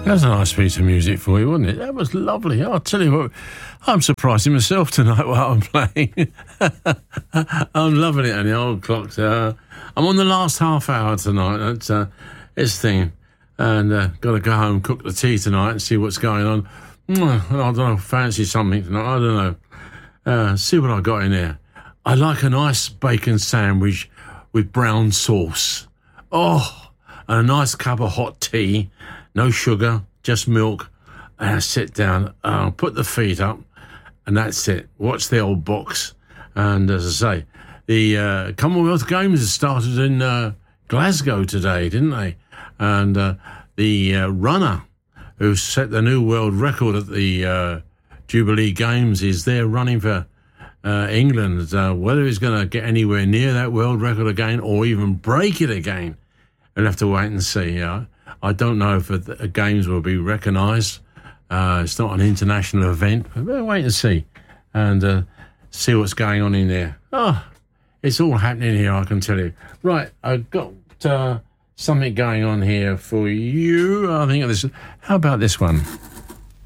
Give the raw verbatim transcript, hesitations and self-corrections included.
That's a nice piece of music for you, wasn't it? That was lovely. I'll tell you what, I'm surprising myself tonight while I'm playing. I'm loving it, and the old clock. Uh, I'm on the last half hour tonight. That's uh, it's thing, and uh, got to go home, cook the tea tonight, and see what's going on. I don't know, fancy something tonight. I don't know. Uh, see what I got in there. I like a nice bacon sandwich with brown sauce. Oh, and a nice cup of hot tea. No sugar, just milk. And I sit down, I'll put the feet up, and that's it. Watch the old box. And as I say, the uh, Commonwealth Games have started in uh, Glasgow today, didn't they? And uh, the uh, runner who set the new world record at the uh, Jubilee Games is there running for uh, England. Uh, whether he's going to get anywhere near that world record again or even break it again, we'll have to wait and see. Uh, I don't know if the Games will be recognised. Uh, it's not an international event, but we'll wait and see and uh, see what's going on in there. Oh, it's all happening here, I can tell you. Right, I've got uh, something going on here for you. I think this. How about this one?